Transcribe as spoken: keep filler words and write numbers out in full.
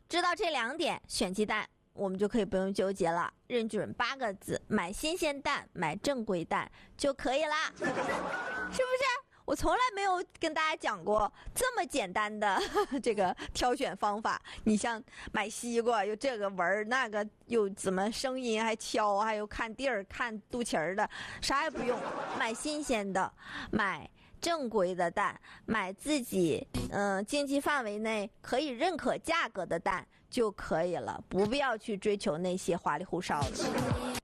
知道这两点，选鸡蛋我们就可以不用纠结了，认准八个字：买新鲜蛋，买正规蛋就可以啦，是不是？我从来没有跟大家讲过这么简单的这个挑选方法。你像买西瓜，有这个纹儿，那个又怎么声音还敲，还有看地儿、看肚脐儿的，啥也不用，买新鲜的，买正规的蛋，买自己嗯、呃、经济范围内可以认可价格的蛋就可以了，不必要去追求那些花里胡哨的。